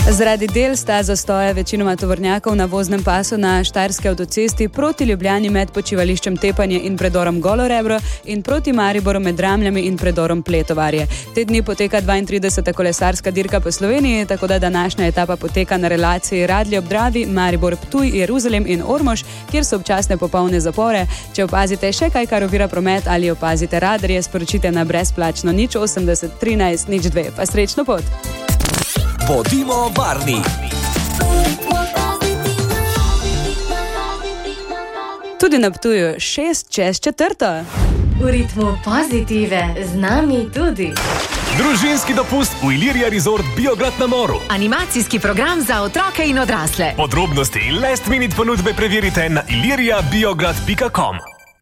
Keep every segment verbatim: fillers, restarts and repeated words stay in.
Zaradi del sta zastoja večinoma tovornjakov na voznem pasu na štajerski avtocesti proti Ljubljani med počivališčem Tepanje in predorom Golo Rebro in proti Mariboru med Ramljami in predorom Pletovarje. Te dni poteka dvaintrideseta kolesarska dirka po Sloveniji, tako da današnja etapa poteka na relaciji Radlje ob Dravi, Maribor, Ptuj, Jeruzalem in Ormož, kjer so občasne popolne zapore. Če opazite še kaj, kar ovira promet ali opazite radarje, sporočite na brezplačno nič osemdeset trinajst nič dve. Pa srečno pot! Bodimo varni! Tudi na Ptuju šest čez četrto. V ritmu pozitive, z nami tudi. Družinski dopust v Ilirija Resort Biograd na Moru. Animacijski program za otroke in odrasle. Podrobnosti in last minute ponudbe preverite na ilirija biograd pika com.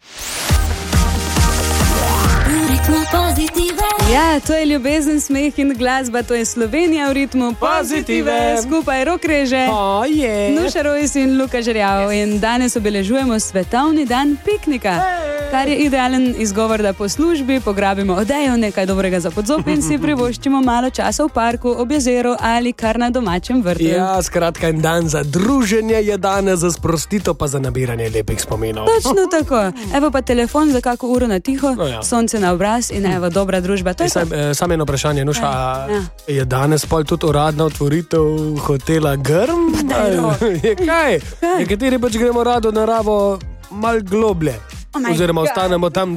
Ja, to je ljubezen, smeh in glasba, to je Slovenija v ritmu pozitive. Skupaj rok reže, oh, yeah. Nuša Rojs in Luka Žerjav. In danes obeležujemo svetovni dan piknika, kar je idealen izgovor, da po službi pograbimo odejo, nekaj dobrega za podzop in si privoščimo malo časa v parku, ob jezeru ali kar na domačem vrtu. Ja, skratka, en dan za druženje je danes, za sprostitev pa za nabiranje lepih spominov. Točno tako. Evo pa telefon za kako uro na tiho, no, ja. Sonce na obraz in evo dobra družba. To je sam, eh, sam eno vprašanje, Nuša, ja. Ja. Je danes pol tudi uradna otvoritev hotela Grm? Je kaj? Nekateri pač gremo rado naravo mal globlje. Oh oziroma God. ostanemo tam